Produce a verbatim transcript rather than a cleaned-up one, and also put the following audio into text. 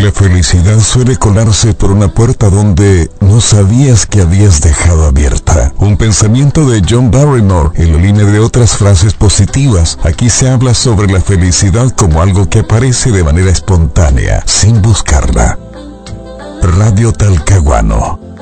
la felicidad suele colarse por una puerta donde no sabías que habías dejado abierta. Un pensamiento de John Barrymore en la línea de otras frases positivas. Aquí se habla sobre la felicidad como algo que aparece de manera espontánea, sin buscarla. Radio Talcahuano.